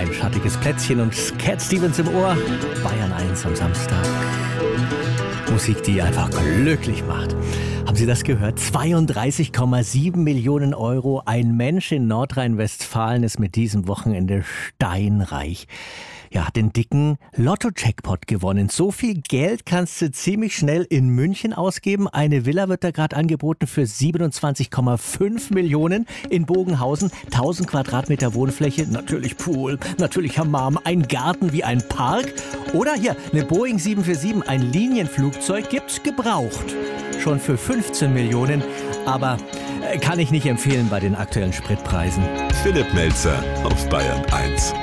Ein schattiges Plätzchen und Cat Stevens im Ohr. Bayern 1 am Samstag. Musik, die einfach glücklich macht. Haben Sie das gehört? 32,7 Millionen Euro. Ein Mensch in Nordrhein-Westfalen ist mit diesem Wochenende steinreich. Ja, hat den dicken Lotto-Jackpot gewonnen. So viel Geld kannst du ziemlich schnell in München ausgeben. Eine Villa wird da gerade angeboten für 27,5 Millionen in Bogenhausen. 1000 Quadratmeter Wohnfläche, natürlich Pool, natürlich Hammam, ein Garten wie ein Park. Oder hier, eine Boeing 747, ein Linienflugzeug, gibt's gebraucht. Schon für 15 Millionen, aber kann ich nicht empfehlen bei den aktuellen Spritpreisen. Philipp Melzer auf Bayern 1.